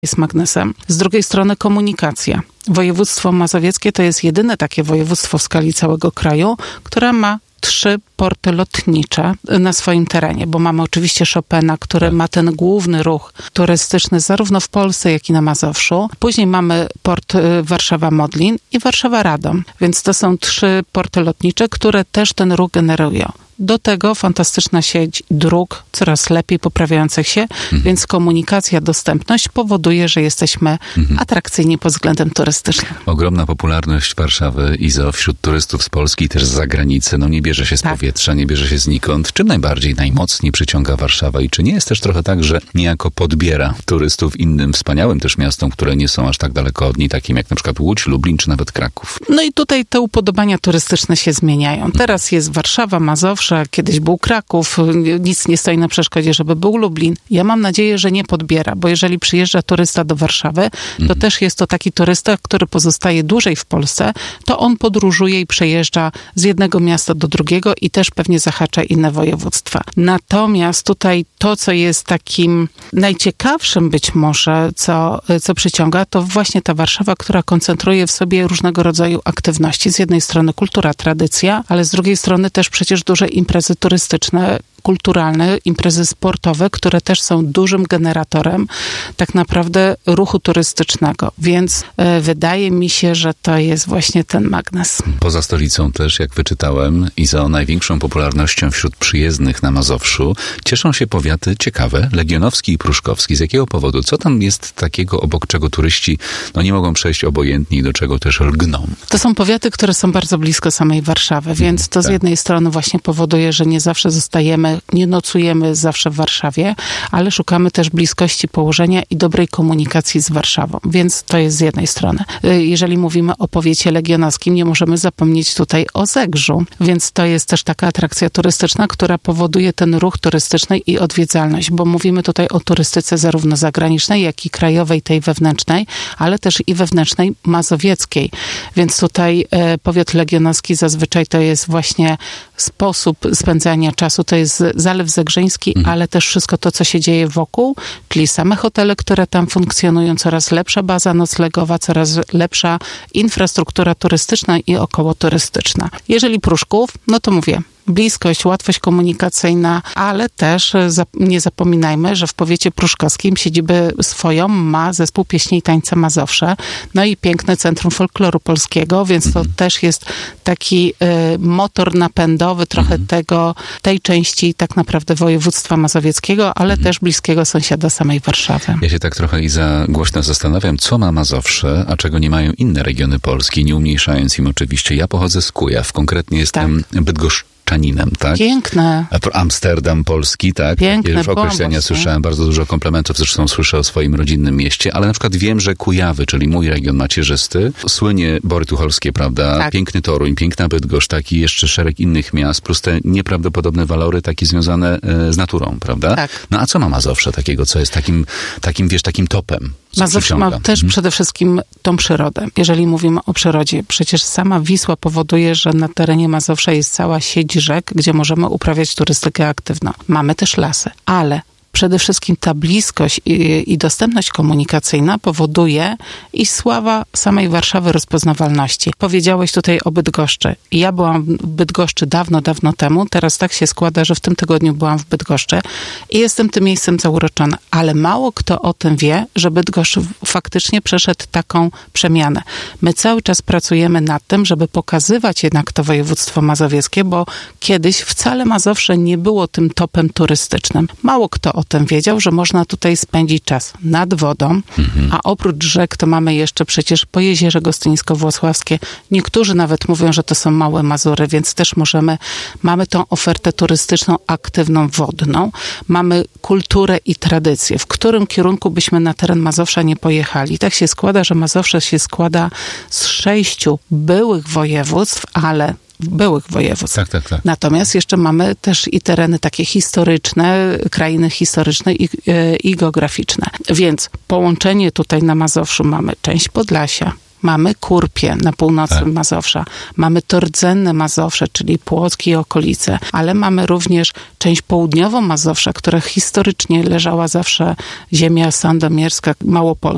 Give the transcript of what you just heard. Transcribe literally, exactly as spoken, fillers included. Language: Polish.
jest magnesem. Z drugiej strony komunikacja. Województwo mazowieckie to jest jedyne takie województwo w skali całego kraju, które ma trzy porty lotnicze na swoim terenie, bo mamy oczywiście Chopina, który tak. ma ten główny ruch turystyczny zarówno w Polsce, jak i na Mazowszu. Później mamy port Warszawa-Modlin i Warszawa-Radom, więc to są trzy porty lotnicze, które też ten ruch generują. Do tego fantastyczna sieć dróg, coraz lepiej poprawiających się, mhm. więc komunikacja, dostępność powoduje, że jesteśmy mhm. atrakcyjni pod względem turystycznym. Ogromna popularność Warszawy, Izo, wśród turystów z Polski, też z zagranicy. No nie bierze się z tak. powietrza, nie bierze się znikąd. Czym najbardziej, najmocniej przyciąga Warszawa i czy nie jest też trochę tak, że niejako podbiera turystów innym wspaniałym też miastom, które nie są aż tak daleko od niej, takim jak na przykład Łódź, Lublin czy nawet Kraków? No i tutaj te upodobania turystyczne się zmieniają. Teraz jest Warszawa, Mazowsze, kiedyś był Kraków, nic nie stoi na przeszkodzie, żeby był Lublin. Ja mam nadzieję, że nie podbiera, bo jeżeli przyjeżdża turysta do Warszawy, to mhm. też jest to taki turysta, który pozostaje dłużej w Polsce, to on podróżuje i przejeżdża z jednego miasta do drugiego i też pewnie zahacza inne województwa. Natomiast tutaj to, co jest takim najciekawszym być może, co, co przyciąga, to właśnie ta Warszawa, która koncentruje w sobie różnego rodzaju aktywności. Z jednej strony kultura, tradycja, ale z drugiej strony też przecież duże imprezy turystyczne, kulturalne, imprezy sportowe, które też są dużym generatorem tak naprawdę ruchu turystycznego. Więc e, wydaje mi się, że to jest właśnie ten magnes. Poza stolicą też, jak wyczytałem, i za największą popularnością wśród przyjezdnych na Mazowszu cieszą się powiaty ciekawe, Legionowski i Pruszkowski. Z jakiego powodu? Co tam jest takiego, obok czego turyści no, nie mogą przejść obojętni i do czego też lgną? To są powiaty, które są bardzo blisko samej Warszawy, więc to z tak. jednej strony właśnie powoduje, że nie zawsze zostajemy, nie nocujemy zawsze w Warszawie, ale szukamy też bliskości położenia i dobrej komunikacji z Warszawą, więc to jest z jednej strony. Jeżeli mówimy o powiecie legionowskim, nie możemy zapomnieć tutaj o Zegrzu, więc to jest też taka atrakcja turystyczna, która powoduje ten ruch turystyczny i odwiedzalność, bo mówimy tutaj o turystyce zarówno zagranicznej, jak i krajowej, tej wewnętrznej, ale też i wewnętrznej mazowieckiej, więc tutaj e, powiat legionowski zazwyczaj to jest właśnie sposób spędzania czasu, to jest Zalew Zegrzyński, mhm. ale też wszystko to, co się dzieje wokół, czyli same hotele, które tam funkcjonują, coraz lepsza baza noclegowa, coraz lepsza infrastruktura turystyczna i okołoturystyczna. Jeżeli Pruszków, no to mówię, bliskość, łatwość komunikacyjna, ale też nie zapominajmy, że w powiecie pruszkowskim siedzibę swoją ma zespół pieśni i tańca Mazowsze, no i piękne Centrum Folkloru Polskiego, więc to też jest taki y, motor napędowy trochę mm. tego, tej części tak naprawdę województwa mazowieckiego, ale mm. też bliskiego sąsiada samej Warszawy. Ja się tak trochę i za głośno zastanawiam, co ma Mazowsze, a czego nie mają inne regiony Polski, nie umniejszając im oczywiście. Ja pochodzę z Kujaw, konkretnie jestem tak. Bydgoszcz. Tak? Piękne. Amsterdam polski, tak? Piękne. W określenia słyszałem bardzo dużo komplementów, zresztą słyszę o swoim rodzinnym mieście, ale na przykład wiem, że Kujawy, czyli mój region macierzysty, słynie Bory Tucholskie, prawda? Tak. Piękny Toruń, piękna Bydgoszcz, taki jeszcze szereg innych miast, plus te nieprawdopodobne walory takie związane e, z naturą, prawda? Tak. No a co ma Mazowsze takiego, co jest takim, takim wiesz, takim topem? Mazowsze ma też mhm. przede wszystkim tą przyrodę. Jeżeli mówimy o przyrodzie, przecież sama Wisła powoduje, że na terenie Mazowsza jest cała sieć rzek, gdzie możemy uprawiać turystykę aktywną. Mamy też lasy, ale przede wszystkim ta bliskość i, i dostępność komunikacyjna powoduje i sława samej Warszawy rozpoznawalności. Powiedziałeś tutaj o Bydgoszczy. Ja byłam w Bydgoszczy dawno, dawno temu. Teraz tak się składa, że w tym tygodniu byłam w Bydgoszczy i jestem tym miejscem zauroczona. Ale mało kto o tym wie, że Bydgoszcz faktycznie przeszedł taką przemianę. My cały czas pracujemy nad tym, żeby pokazywać jednak to województwo mazowieckie, bo kiedyś wcale Mazowsze nie było tym topem turystycznym. Mało kto o tym wiedział, że można tutaj spędzić czas nad wodą, mhm. a oprócz rzek to mamy jeszcze przecież Pojezierze Gostyńsko-Włocławskie. Niektórzy nawet mówią, że to są małe Mazury, więc też możemy, mamy tą ofertę turystyczną aktywną wodną, mamy kulturę i tradycję. W którym kierunku byśmy na teren Mazowsza nie pojechali? Tak się składa, że Mazowsze się składa z sześciu byłych województw, ale byłych województw. Tak, tak, tak. Natomiast jeszcze mamy też i tereny takie historyczne, krainy historyczne i, i geograficzne. Więc połączenie tutaj na Mazowszu mamy część Podlasia, mamy Kurpie na północy tak. Mazowsza, mamy Tordzenne Mazowsze, czyli Płock i okolice, ale mamy również część południową Mazowsza, która historycznie leżała zawsze ziemia sandomierska, Małopolska.